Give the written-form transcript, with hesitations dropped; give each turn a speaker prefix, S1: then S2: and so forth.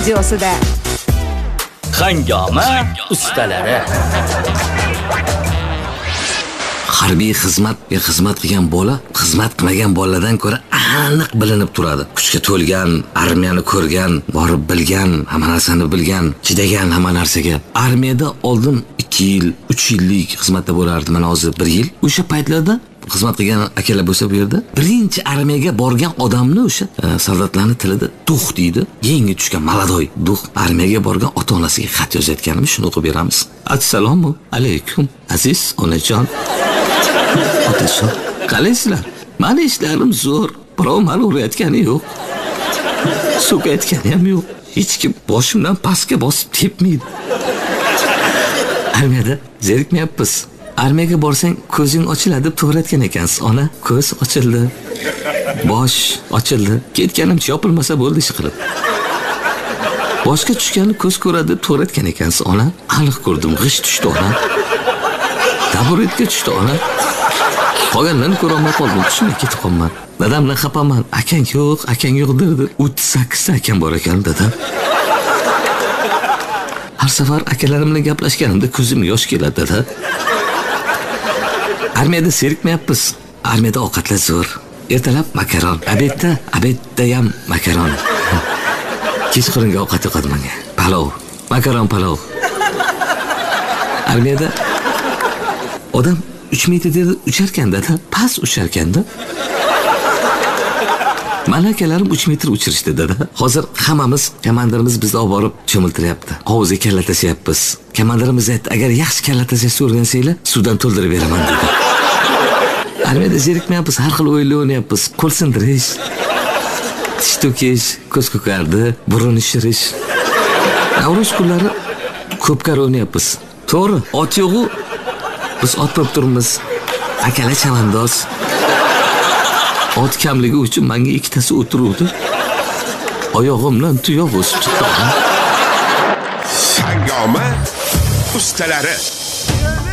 S1: radiosida.
S2: Hangoma ustalari.
S3: Harbiy xizmat qilgan bola xizmat qilmagan bolalardan ko'ra aniq bilinib turadi. Kuchga to'lgan, armiyani ko'rgan, borib bilgan, hamma narsani bilgan, chidagan hamma narsaga. Armiyada oldin 2 yil, 3 yillik xizmatda bo'lardi, mana hozir 1 yil. O'sha paytlarda xizmat qilgan akalar bo'lsa bu yerda birinchi armiyaga borgan odamni o'sha soldatlarning tilida duh deydi. Yangi tushgan maladoy duh armiyaga borgan ota-onasiga xat yozayotganimiz shuni o'qib beramiz. Assalomu alaykum aziz onajon. Otajon, qalaysizlar? Meni ishlarim zo'r. Birov meni urayotgani yo'q. So'kayotgani ham yo'q. Hech kim boshimdan pastga bosib tepmaydi. Armiyada zerikmayapmiz. Armiyaga borsang ko'zing ochiladi deb to'g'ratgan ekansiz. Ona, ko'z ochildi. Bosh ochildi. Ketganimcha yopilmasa bo'ldi ish qilib. Boshga tushganni ko'z ko'radi deb to'g'ratgan ekansiz. Ona, aniq ko'rdim, g'ish tushdi ona. Taburetga tushdi ona. Qolganlarni ko'ra olmay qoldim. Tushunib ketib qolman. Dadamdan xafaman. Akang yo'q dedi. 38 ta akam bor ekan dadam. Har safar akalarim bilan gaplashganimda ko'zimga yosh keladi dada. Armiyada serikmayapmiz. Armiyada ovqatlar zo'r. Ertalab makaron, obedda ham makaron. Kechqurungi ovqat yoqadi menga. Palov, makaron palov. Armiyada odam 3 metrda ucharkan dada, past ucharkanda. Malakalarim 3 metr uchirishdi dada. Hozir hammamiz komandirimiz bizni olib borib cho'miltiryapti. Hovuzga kalla tashlayapmiz. Komandirimiz aytdi, agar yaxshi kalla tashashni o'rgansanglar, suvdan to'ldirib beraman dedi. Armiyada zerikmayapmiz, har xil o'yinlar o'ynayapmiz. Qo'l sindirish, tish to'kish, ko'z ko'kardi, burun shirish. Navro'z kunlari ko'pkar o'ynayapmiz. To'g'ri, ot yo'q-ku. Biz ot bo'lib turibmiz. Akalar chavandoz. Ot kamligi uchun menga ikkitasi o'tiruvdi. Oyog'imdan tuyoq o'sib chiqdi.
S4: Hangoma ustalari.